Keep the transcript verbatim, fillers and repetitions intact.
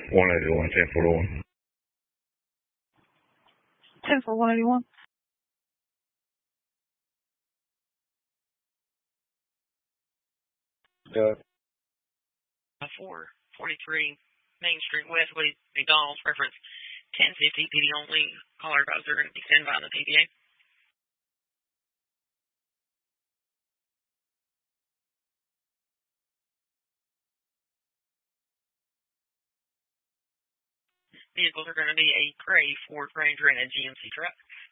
one eighty-one, ten four one. ten for one eighty-one. Yeah. four forty-three Main Street West, McDonald's, reference ten fifty, P D only, caller advisor, and stand by the P D A. Vehicles are going to be a gray Ford Ranger and a G M C truck.